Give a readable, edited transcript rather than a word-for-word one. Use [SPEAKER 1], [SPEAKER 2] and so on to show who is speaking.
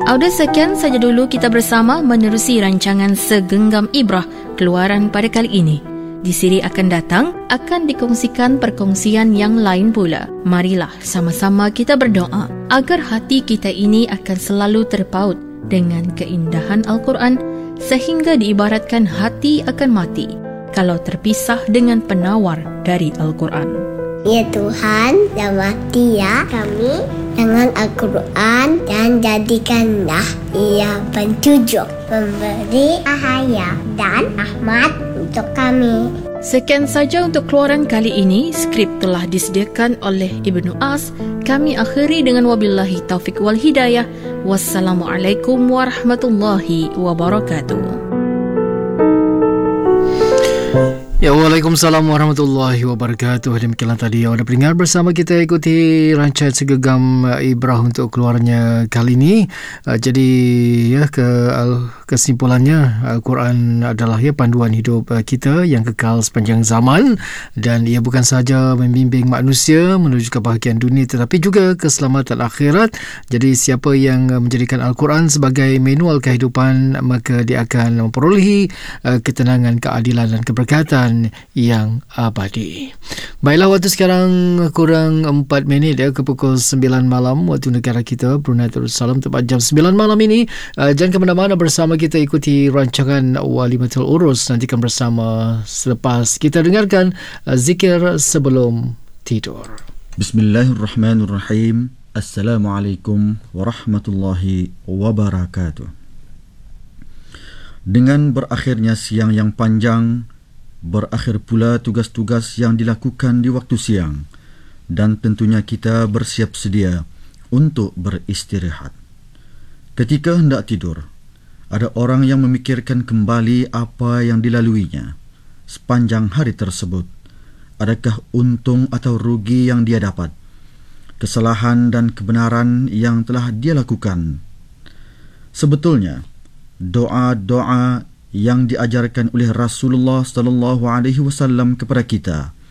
[SPEAKER 1] Audio sekian saja dulu kita bersama menerusi rancangan Segenggam Ibrah keluaran pada kali ini. Di siri akan datang akan dikongsikan perkongsian yang lain pula. Marilah sama-sama kita berdoa agar hati kita ini akan selalu terpaut dengan keindahan Al-Quran sehingga diibaratkan hati akan mati kalau terpisah dengan penawar dari Al-Quran.
[SPEAKER 2] Ya Tuhan, damati ya kami dengan Al-Quran dan jadikanlah ia pencucuk, memberi cahaya dan rahmat untuk kami.
[SPEAKER 1] Sekian saja untuk keluaran kali ini. Skrip telah disediakan oleh Ibnu As. Kami akhiri dengan wabillahi taufik wal hidayah. Wassalamualaikum warahmatullahi wabarakatuh.
[SPEAKER 3] Ya, Waalaikumsalam warahmatullahi wabarakatuh. Demikianlah tadi awak dah pendengar bersama kita ikuti rancangan Segenggam Ibrah untuk keluarnya kali ini. Jadi ya kesimpulannya Al-Quran adalah ya panduan hidup kita yang kekal sepanjang zaman, dan ia bukan sahaja membimbing manusia menuju kebahagiaan dunia tetapi juga keselamatan akhirat. Jadi siapa yang menjadikan Al-Quran sebagai manual kehidupan, maka dia akan memperolehi ketenangan, keadilan dan keberkatan yang abadi. Baiklah, waktu sekarang kurang 4 minit ya ke pukul 9 malam waktu negara kita Brunei Darussalam, tepat jam 9 malam ini. Jangan ke mana-mana, bersama kita ikuti rancangan Walimatul Urus. Nantikan bersama selepas kita dengarkan zikir sebelum tidur.
[SPEAKER 4] Bismillahirrahmanirrahim. Assalamualaikum warahmatullahi wabarakatuh. Dengan berakhirnya siang yang panjang, berakhir pula tugas-tugas yang dilakukan di waktu siang, dan tentunya kita bersiap sedia untuk beristirahat. Ketika hendak tidur, ada orang yang memikirkan kembali apa yang dilaluinya sepanjang hari tersebut. Adakah untung atau rugi yang dia dapat, kesalahan dan kebenaran yang telah dia lakukan. Sebetulnya, doa-doa yang diajarkan oleh Rasulullah sallallahu alaihi wasallam kepada kita